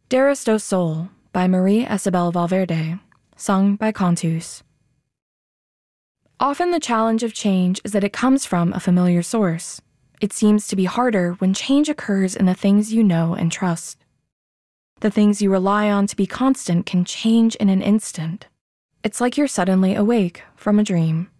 Dearest O Soul by Marie Isabel Valverde, sung by Contus. Often the challenge of change is that it comes from a familiar source. It seems to be harder when change occurs in the things you know and trust. The things you rely on to be constant can change in an instant. It's like you're suddenly awake from a dream.